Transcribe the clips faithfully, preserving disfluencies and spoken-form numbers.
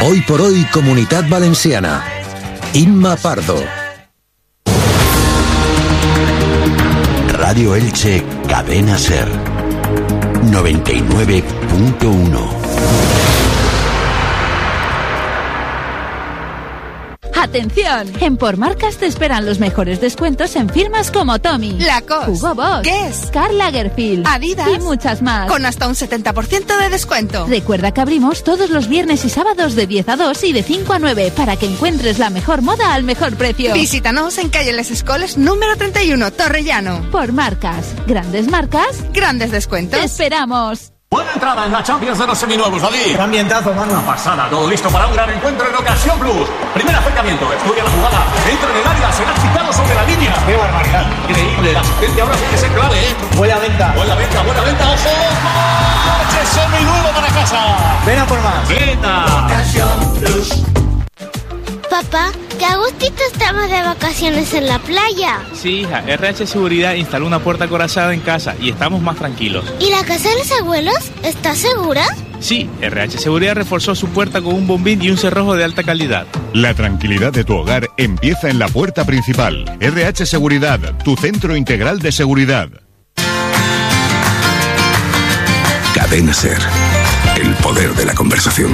Hoy por hoy, Comunitat Valenciana. Imma Pardo. Radio Elche, Cadena Ser. noventa y nueve punto uno. ¡Atención! En Por Marcas te esperan los mejores descuentos en firmas como Tommy, Lacoste, Hugo Boss, Guess, Karl Lagerfeld, Adidas y muchas más. Con hasta un setenta por ciento de descuento. Recuerda que abrimos todos los viernes y sábados de diez a dos y de cinco a nueve para que encuentres la mejor moda al mejor precio. Visítanos en calle Les Escoles número treinta y uno, Torrellano. Por Marcas, grandes marcas, grandes descuentos. Te esperamos. Buena entrada en la Champions de los seminuevos, David. ¡Qué ambientazo, mano! Una pasada, todo listo para un gran encuentro en Ocasión Plus. Primer acercamiento, estudia la jugada, entra en el área, será chicado sobre la línea. ¡Qué barbaridad! Increíble, la asistencia ahora tiene que ser clave, ¿eh? Buena venta. Buena venta, buena venta, ojo, ojo. ¡Coche seminuevo para casa! Ven a por más. ¡Venta! Ocasión Plus. Papá, qué a gustito estamos de vacaciones en la playa. Sí, hija, R H Seguridad instaló una puerta acorazada en casa y estamos más tranquilos. ¿Y la casa de los abuelos está segura? Sí, R H Seguridad reforzó su puerta con un bombín y un cerrojo de alta calidad. La tranquilidad de tu hogar empieza en la puerta principal. R H Seguridad, tu centro integral de seguridad. Cadena Ser. El poder de la conversación.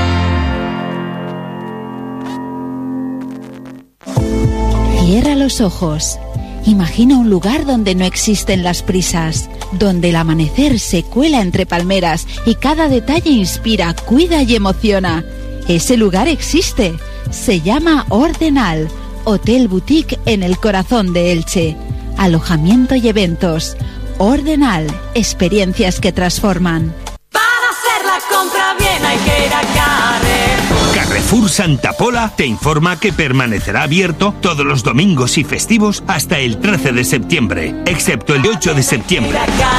Cierra los ojos. Imagina un lugar donde no existen las prisas, donde el amanecer se cuela entre palmeras y cada detalle inspira, cuida y emociona. Ese lugar existe. Se llama Ordenal, Hotel Boutique en el corazón de Elche. Alojamiento y eventos. Ordenal, experiencias que transforman. Para hacer la compra bien hay que ir a Carrefour. Carrefour Santa Pola te informa que permanecerá abierto todos los domingos y festivos hasta el trece de septiembre, excepto el ocho de septiembre.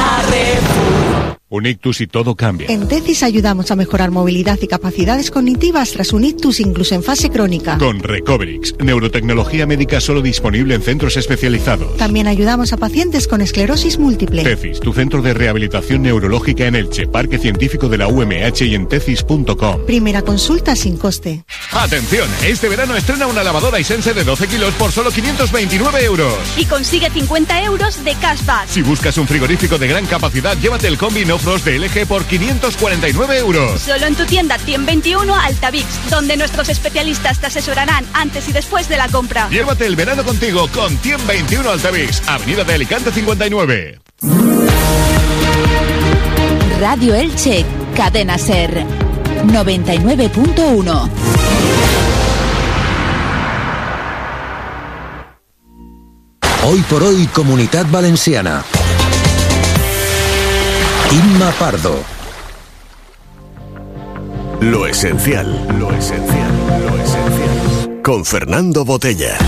Un ictus y todo cambia. En Tecis ayudamos a mejorar movilidad y capacidades cognitivas tras un ictus incluso en fase crónica. Con Recoverix, neurotecnología médica solo disponible en centros especializados. También ayudamos a pacientes con esclerosis múltiple. Tecis, tu centro de rehabilitación neurológica en Elche, Parque Científico de la U M H y en tecis punto com. Primera consulta sin coste. Atención, este verano estrena una lavadora Hisense de doce kilos por solo quinientos veintinueve euros. Y consigue cincuenta euros de cashback. Si buscas un frigorífico de gran capacidad, llévate el combi No Frost de L G por quinientos cuarenta y nueve euros. Solo en tu tienda Tiem veintiuno Altavix, donde nuestros especialistas te asesorarán antes y después de la compra. Llévate el verano contigo con Tiem veintiuno Altavix, Avenida de Alicante cincuenta y nueve. Radio Elche, Cadena Ser, noventa y nueve punto uno. Hoy por hoy, Comunitat Valenciana. Imma Pardo. Lo esencial, lo esencial, lo esencial. Con Fernando Botella.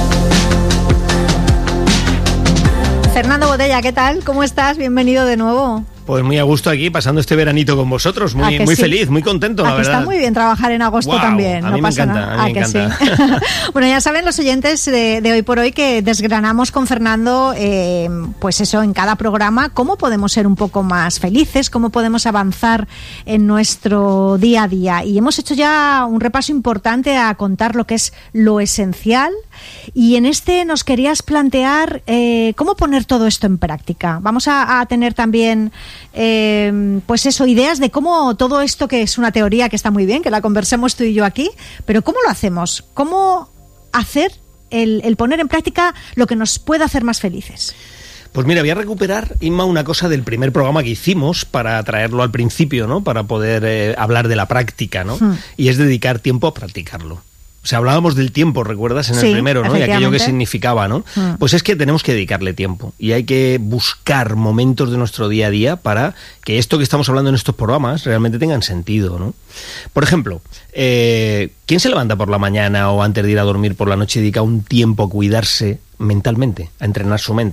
Fernando Botella, ¿qué tal? ¿Cómo estás? Bienvenido de nuevo. Pues muy a gusto aquí, pasando este veranito con vosotros, muy, muy sí? feliz, muy contento, la que verdad. Está muy bien trabajar en agosto wow, también, a no mí pasa me encanta, nada. A mí me encanta. Sí. Bueno, ya saben los oyentes de, de Hoy por Hoy que desgranamos con Fernando, eh, pues eso, en cada programa, cómo podemos ser un poco más felices, cómo podemos avanzar en nuestro día a día. Y hemos hecho ya un repaso importante a contar lo que es lo esencial. Y en este nos querías plantear eh, cómo poner todo esto en práctica. Vamos a, a tener también, eh, pues eso, ideas de cómo todo esto, que es una teoría que está muy bien, que la conversemos tú y yo aquí, pero ¿cómo lo hacemos? ¿Cómo hacer el, el poner en práctica lo que nos pueda hacer más felices? Pues mira, voy a recuperar, Inma, una cosa del primer programa que hicimos para traerlo al principio, ¿no? Para poder eh, hablar de la práctica, ¿no? Hmm. Y es dedicar tiempo a practicarlo. O sea, hablábamos del tiempo, ¿recuerdas? En el sí, primero, ¿no? Y aquello que significaba, ¿no? Mm. Pues es que tenemos que dedicarle tiempo y hay que buscar momentos de nuestro día a día para que esto que estamos hablando en estos programas realmente tengan sentido, ¿no? Por ejemplo, eh, ¿quién se levanta por la mañana o antes de ir a dormir por la noche y dedica un tiempo a cuidarse mentalmente, a entrenar su mente?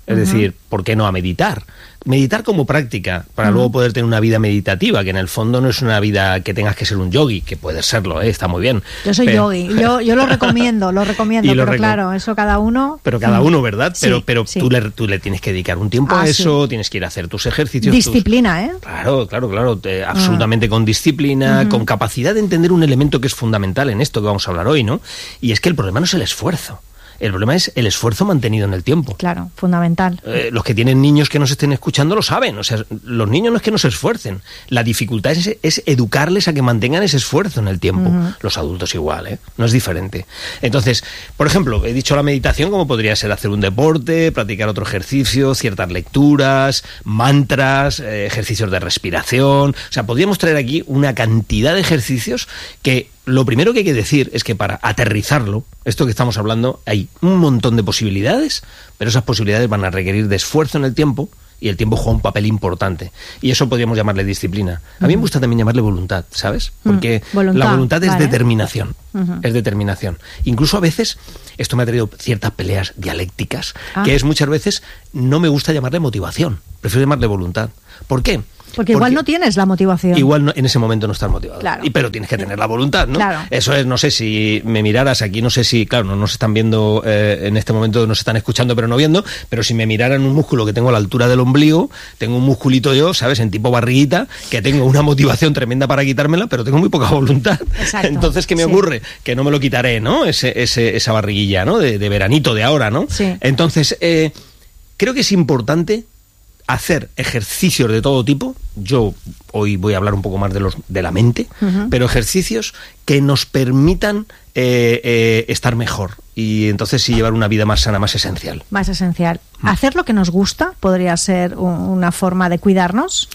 Es uh-huh. decir, ¿por qué no a meditar? Meditar como práctica, para uh-huh. luego poder tener una vida meditativa, que en el fondo no es una vida que tengas que ser un yogi, que puede serlo, ¿eh? Está muy bien. Yo soy pero... yogi, yo, yo lo recomiendo, lo recomiendo, pero recom... claro, eso cada uno... Pero cada uno, ¿verdad? Sí, pero pero sí. Tú, le, tú le tienes que dedicar un tiempo ah, a eso, sí. tienes que ir a hacer tus ejercicios. Disciplina, tus... ¿eh? Claro, claro, claro, te, absolutamente uh-huh. con disciplina, uh-huh. con capacidad de entender un elemento que es fundamental en esto que vamos a hablar hoy, ¿no? Y es que el problema no es el esfuerzo. El problema es el esfuerzo mantenido en el tiempo. Claro, fundamental. Eh, los que tienen niños que nos estén escuchando lo saben. O sea, los niños no es que no se esfuercen. La dificultad es, es educarles a que mantengan ese esfuerzo en el tiempo. Uh-huh. Los adultos igual, ¿eh? No es diferente. Entonces, por ejemplo, he dicho la meditación como podría ser hacer un deporte, practicar otro ejercicio, ciertas lecturas, mantras, eh, ejercicios de respiración. O sea, podríamos traer aquí una cantidad de ejercicios que... Lo primero que hay que decir es que para aterrizarlo, esto que estamos hablando, hay un montón de posibilidades, pero esas posibilidades van a requerir de esfuerzo en el tiempo, y el tiempo juega un papel importante. Y eso podríamos llamarle disciplina. A mí me gusta también llamarle voluntad, ¿sabes? Porque mm, voluntad, la voluntad es vale. determinación. Uh-huh. Es determinación. Incluso a veces, esto me ha traído ciertas peleas dialécticas, ah. que es muchas veces, no me gusta llamarle motivación, prefiero llamarle voluntad. ¿Por qué? Porque igual Porque no tienes la motivación. Igual no, en ese momento no estás motivado. Claro. Y, pero tienes que tener la voluntad, ¿no? Claro. Eso es, no sé si me miraras aquí, no sé si, claro, no nos están viendo eh, en este momento, nos están escuchando pero no viendo, pero si me miraran un músculo que tengo a la altura del ombligo, tengo un musculito yo, ¿sabes? En tipo barriguita, que tengo una motivación tremenda para quitármela, pero tengo muy poca voluntad. Exacto. Entonces, ¿qué me sí. ocurre? Que no me lo quitaré, ¿no? Ese, ese, esa barriguilla, ¿no? De, de veranito de ahora, ¿no? Sí. Entonces, eh, creo que es importante hacer ejercicios de todo tipo. Yo hoy voy a hablar un poco más de los de la mente, uh-huh. pero ejercicios que nos permitan eh, eh, estar mejor y entonces sí llevar una vida más sana, más esencial. Más esencial. Mm. Hacer lo que nos gusta podría ser un, una forma de cuidarnos.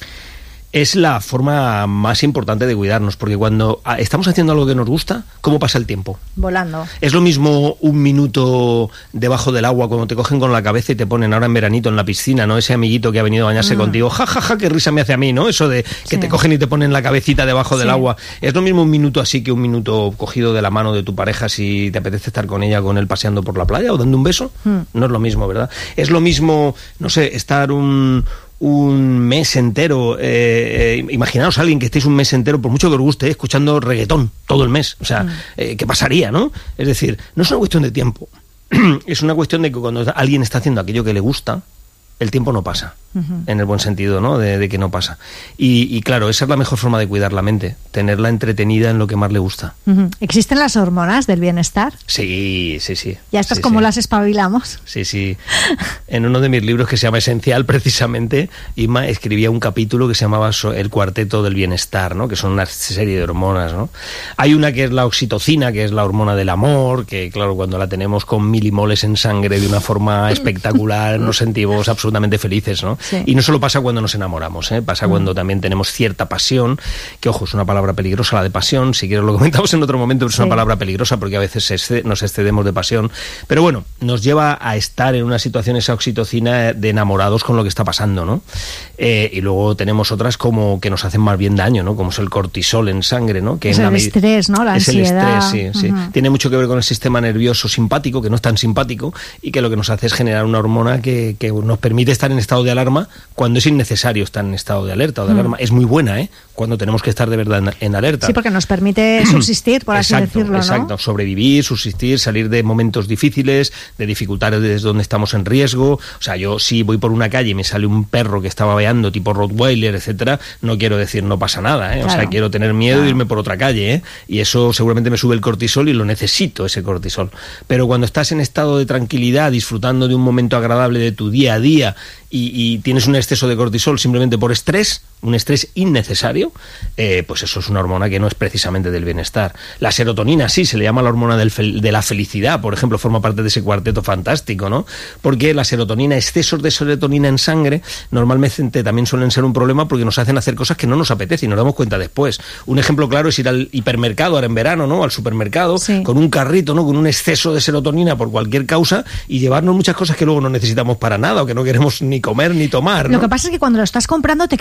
Es la forma más importante de cuidarnos, porque cuando estamos haciendo algo que nos gusta, ¿cómo pasa el tiempo? Volando. Es lo mismo un minuto debajo del agua, cuando te cogen con la cabeza y te ponen ahora en veranito en la piscina, ¿no? Ese amiguito que ha venido a bañarse mm. contigo, ja, ja, ja, qué risa me hace a mí, ¿no? Eso de que sí. te cogen y te ponen la cabecita debajo sí. del agua. Es lo mismo un minuto así que un minuto cogido de la mano de tu pareja si te apetece estar con ella, con él paseando por la playa o dando un beso. Mm. No es lo mismo, ¿verdad? Es lo mismo, no sé, estar un... un mes entero, eh, eh, imaginaos a alguien que estéis un mes entero, por mucho que os guste, eh, escuchando reggaetón todo el mes, o sea, mm. eh, ¿qué pasaría, no? Es decir, no es una cuestión de tiempo, es una cuestión de que cuando alguien está haciendo aquello que le gusta, el tiempo no pasa, uh-huh. en el buen sentido, ¿no? De, de que no pasa. Y, y claro, esa es la mejor forma de cuidar la mente, tenerla entretenida en lo que más le gusta. Uh-huh. ¿Existen las hormonas del bienestar? Sí, sí, sí. ¿Ya estas sí, como sí. las espabilamos? Sí, sí. En uno de mis libros que se llama Esencial, precisamente, Inma escribía un capítulo que se llamaba El Cuarteto del Bienestar, ¿no? Que son una serie de hormonas, ¿no? Hay una que es la oxitocina, que es la hormona del amor, que claro, cuando la tenemos con milimoles en sangre de una forma espectacular, nos sentimos absolutamente felices, ¿no? Sí. Y no solo pasa cuando nos enamoramos, ¿eh? Pasa mm. cuando también tenemos cierta pasión, que ojo, es una palabra peligrosa la de pasión, si quieres lo comentamos en otro momento, pero es sí. una palabra peligrosa porque a veces excede, nos excedemos de pasión, pero bueno, nos lleva a estar en una situación, esa oxitocina, de enamorados con lo que está pasando, ¿no? Eh, y luego tenemos otras como que nos hacen más bien daño, ¿no? Como es el cortisol en sangre, ¿no? Que es en el la estrés, ¿no? La es ansiedad. el estrés, sí, uh-huh. sí. Tiene mucho que ver con el sistema nervioso simpático, que no es tan simpático, y que lo que nos hace es generar una hormona que, que nos permite estar en estado de alarma cuando es innecesario estar en estado de alerta o de mm. alarma. Es muy buena, ¿eh? Cuando tenemos que estar de verdad en, en alerta. Sí, porque nos permite subsistir, por exacto, así decirlo, ¿no? Exacto, sobrevivir, subsistir, salir de momentos difíciles, de dificultades desde donde estamos en riesgo. O sea, yo si voy por una calle y me sale un perro que está babeando, tipo Rottweiler, etcétera, no quiero decir no pasa nada, ¿eh? Claro. O sea, quiero tener miedo claro. e irme por otra calle, ¿eh? Y eso seguramente me sube el cortisol y lo necesito, ese cortisol. Pero cuando estás en estado de tranquilidad, disfrutando de un momento agradable de tu día a día y, y tienes un exceso de cortisol simplemente por estrés, un estrés innecesario, eh, pues eso es una hormona que no es precisamente del bienestar. La serotonina, sí, se le llama la hormona del fel- de la felicidad, por ejemplo, forma parte de ese cuarteto fantástico, ¿no? Porque la serotonina, excesos de serotonina en sangre, normalmente también suelen ser un problema porque nos hacen hacer cosas que no nos apetece y nos damos cuenta después. Un ejemplo claro es ir al hipermercado ahora en verano, ¿no? Al supermercado, sí. con un carrito, ¿no? Con un exceso de serotonina por cualquier causa y llevarnos muchas cosas que luego no necesitamos para nada o que no queremos ni comer ni tomar, ¿no? Lo que pasa es que cuando lo estás comprando te crea cierto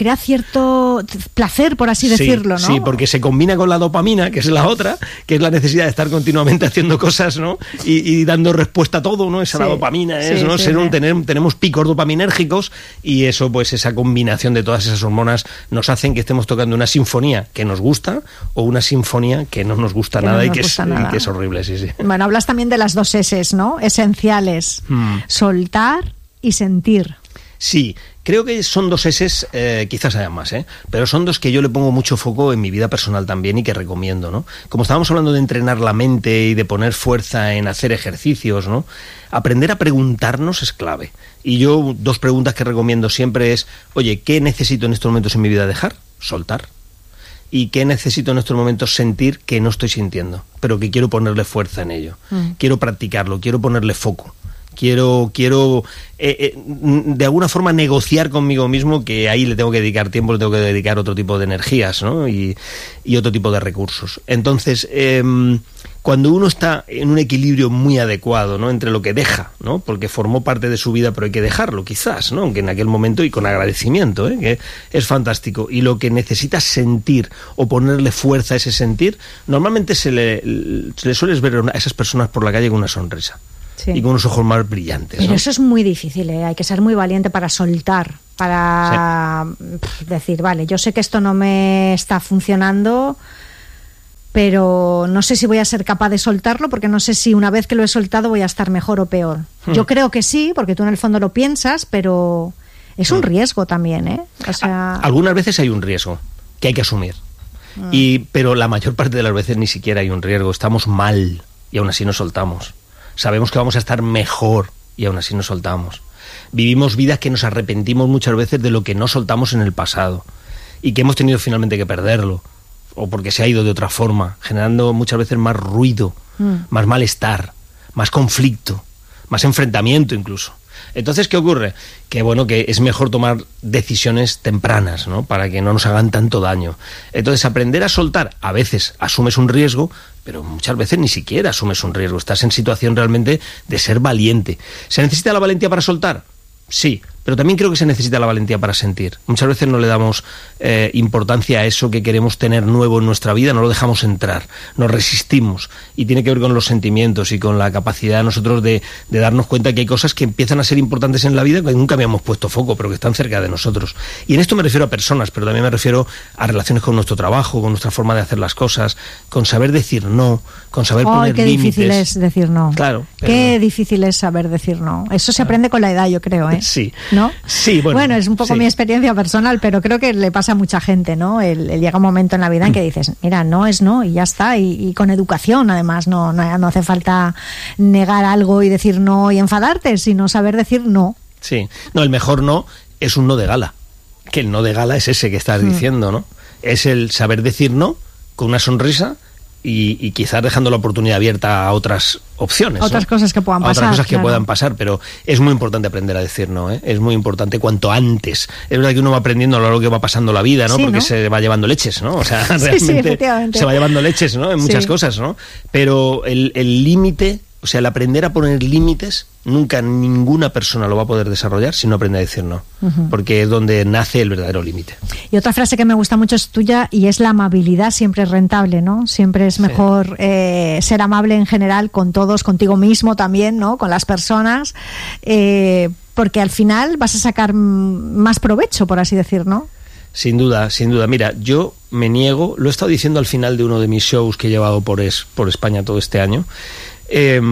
cierto placer, por así decirlo, sí, ¿no? Sí, porque se combina con la dopamina, que es la otra, que es la necesidad de estar continuamente haciendo cosas, ¿no? Y, y dando respuesta a todo, ¿no? Esa sí, la dopamina, es, sí, ¿no? Sí, Ser un, tener, tenemos picos dopaminérgicos y eso, pues esa combinación de todas esas hormonas nos hacen que estemos tocando una sinfonía que nos gusta o una sinfonía que no nos gusta que nada, no nos y, que gusta es, nada. y que es horrible, sí, sí. Bueno, hablas también de las dos eses, ¿no? Esenciales. Hmm. Soltar y sentir. Sí, creo que son dos eses, eh, quizás haya más, ¿eh? pero son dos que yo le pongo mucho foco en mi vida personal también y que recomiendo, ¿no? Como estábamos hablando de entrenar la mente y de poner fuerza en hacer ejercicios, ¿no? Aprender a preguntarnos es clave. Y yo dos preguntas que recomiendo siempre es, oye, ¿qué necesito en estos momentos en mi vida dejar? Soltar. ¿Y qué necesito en estos momentos sentir que no estoy sintiendo? Pero que quiero ponerle fuerza en ello. Mm. Quiero practicarlo, quiero ponerle foco. Quiero, quiero eh, eh, de alguna forma negociar conmigo mismo que ahí le tengo que dedicar tiempo, le tengo que dedicar otro tipo de energías, ¿no? y, y otro tipo de recursos. Entonces, eh, cuando uno está en un equilibrio muy adecuado, ¿no? Entre lo que deja, ¿no? Porque formó parte de su vida, pero hay que dejarlo quizás, ¿no? Aunque en aquel momento y con agradecimiento, ¿eh? Que es fantástico. Y lo que necesitas sentir o ponerle fuerza a ese sentir, normalmente se le, se le sueles ver a esas personas por la calle con una sonrisa. Sí. Y con unos ojos más brillantes. Pero ¿no? eso es muy difícil, ¿eh? Hay que ser muy valiente para soltar, para sí. pff, decir, vale, yo sé que esto no me está funcionando, pero no sé si voy a ser capaz de soltarlo, porque no sé si una vez que lo he soltado voy a estar mejor o peor. Hmm. Yo creo que sí, porque tú en el fondo lo piensas, pero es un hmm. riesgo también, ¿eh? O sea... Algunas veces hay un riesgo que hay que asumir, hmm. y pero la mayor parte de las veces ni siquiera hay un riesgo, estamos mal y aún así nos soltamos. Sabemos que vamos a estar mejor y aún así nos soltamos. Vivimos vidas que nos arrepentimos muchas veces de lo que no soltamos en el pasado y que hemos tenido finalmente que perderlo o porque se ha ido de otra forma, generando muchas veces más ruido, mm. más malestar, más conflicto, más enfrentamiento incluso. Entonces, ¿qué ocurre? Que bueno, que es mejor tomar decisiones tempranas, ¿no? Para que no nos hagan tanto daño. Entonces, aprender a soltar, a veces asumes un riesgo, pero muchas veces ni siquiera asumes un riesgo. Estás en situación realmente de ser valiente. ¿Se necesita la valentía para soltar? Sí, pero también creo que se necesita la valentía para sentir. Muchas veces no le damos eh, importancia a eso que queremos tener nuevo en nuestra vida, no lo dejamos entrar, nos resistimos, y tiene que ver con los sentimientos y con la capacidad de nosotros de, de darnos cuenta que hay cosas que empiezan a ser importantes en la vida que nunca habíamos puesto foco, pero que están cerca de nosotros. Y en esto me refiero a personas, pero también me refiero a relaciones con nuestro trabajo, con nuestra forma de hacer las cosas, con saber decir no, con saber oh, poner qué límites. Qué difícil es decir no. Claro. Qué no. difícil es saber decir no. Eso se claro. aprende con la edad, yo creo, ¿eh? Sí. ¿No? Sí, bueno. Bueno, es un poco sí. mi experiencia personal, pero creo que le pasa a mucha gente, ¿no? El, el llega un momento en la vida en que dices, mira, no es no y ya está, y, y con educación, además, no, no, no hace falta negar algo y decir no y enfadarte, sino saber decir no. Sí, no, el mejor no es un no de gala, que el no de gala es ese que estás mm. diciendo, ¿no? Es el saber decir no con una sonrisa y, y quizás dejando la oportunidad abierta a otras opciones, otras ¿no? cosas que puedan a pasar, otras cosas que claro. puedan pasar, pero es muy importante aprender a decir no, ¿eh? Es muy importante cuanto antes. Es verdad que uno va aprendiendo a lo largo que va pasando la vida, ¿no? Sí, Porque ¿no? se va llevando leches, ¿no? O sea, sí, realmente sí, se va llevando leches, ¿no? En muchas sí. cosas, ¿no? Pero el el límite, o sea, el aprender a poner límites, nunca ninguna persona lo va a poder desarrollar si no aprende a decir no, uh-huh. porque es donde nace el verdadero límite. Y otra frase que me gusta mucho es tuya, y es la amabilidad siempre es rentable, ¿no? Siempre es mejor sí. eh, ser amable en general con todos, contigo mismo también, ¿no? Con las personas, eh, porque al final vas a sacar más provecho, por así decir, ¿no? Sin duda, sin duda. Mira, yo me niego, lo he estado diciendo al final de uno de mis shows que he llevado por, es, por España todo este año, Eh,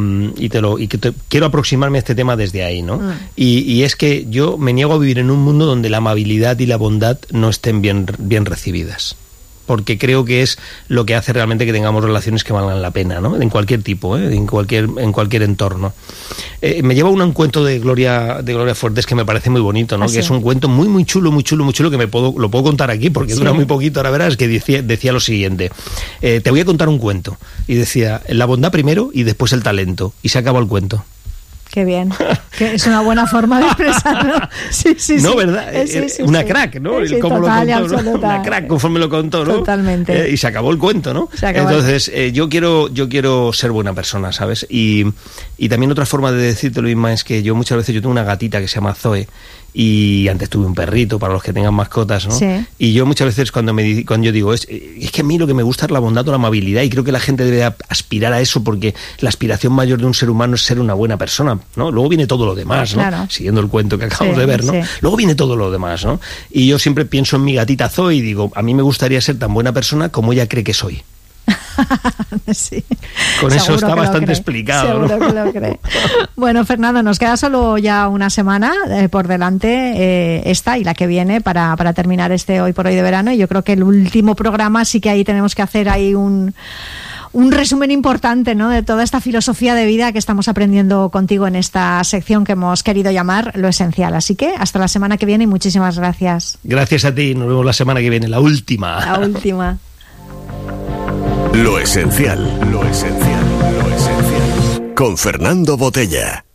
y te lo y que te, quiero aproximarme a este tema desde ahí, ¿no? Mm. Y, y es que yo me niego a vivir en un mundo donde la amabilidad y la bondad no estén bien, bien recibidas, porque creo que es lo que hace realmente que tengamos relaciones que valgan la pena, ¿no? En cualquier tipo, ¿eh? en cualquier en cualquier entorno. Eh, me lleva un, un cuento de Gloria de Gloria Fuertes que me parece muy bonito, ¿no? ¿Ah, sí? Que es un cuento muy muy chulo, muy chulo, muy chulo que me puedo lo puedo contar aquí porque sí. dura muy poquito. Ahora verás que decía decía lo siguiente: eh, te voy a contar un cuento, y decía la bondad primero y después el talento, y se acabó el cuento. Qué bien, que es una buena forma de expresarlo. Sí, sí, no, sí. ¿verdad? Eh, sí, sí, una sí. crack, ¿no? Sí, Cómo total, lo contó, ¿no? Una crack conforme lo contó, ¿no? Totalmente. Eh, y se acabó el cuento, ¿no? Entonces, eh, yo quiero yo quiero ser buena persona, ¿sabes? Y, y también otra forma de decírtelo, Inma, es que yo muchas veces yo tengo una gatita que se llama Zoe, y antes tuve un perrito para los que tengan mascotas, ¿no? Sí. Y yo muchas veces cuando me cuando yo digo, es, es que a mí lo que me gusta es la bondad o la amabilidad, y creo que la gente debe aspirar a eso, porque la aspiración mayor de un ser humano es ser una buena persona, ¿no? Luego viene todo lo demás, ¿no? Claro. Siguiendo el cuento que acabamos sí, de ver, ¿no? Sí. Luego viene todo lo demás, ¿no? Y yo siempre pienso en mi gatita Zoe y digo, a mí me gustaría ser tan buena persona como ella cree que soy. Sí. Con Seguro eso está bastante cree. explicado. Seguro ¿no? que lo cree. Bueno, Fernando, nos queda solo ya una semana eh, por delante, eh, esta y la que viene, para, para terminar este Hoy por Hoy de verano, y yo creo que el último programa sí que ahí tenemos que hacer ahí un un resumen importante, ¿no?, de toda esta filosofía de vida que estamos aprendiendo contigo en esta sección que hemos querido llamar Lo Esencial. Así que hasta la semana que viene y muchísimas gracias. Gracias a ti, nos vemos la semana que viene, la última. La última. Lo esencial, lo esencial, lo esencial. Con Fernando Botella.